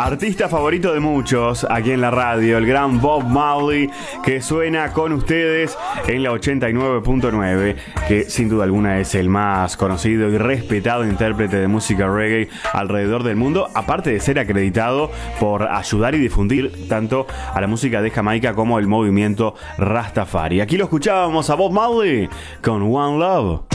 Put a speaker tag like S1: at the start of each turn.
S1: Artista favorito de muchos aquí en la radio, el gran Bob Marley, que suena con ustedes en la 89.9, que sin duda alguna es el más conocido y respetado intérprete de música reggae alrededor del mundo, aparte de ser acreditado por ayudar y difundir tanto a la música de Jamaica como el movimiento Rastafari. Aquí lo escuchábamos a Bob Marley con One Love.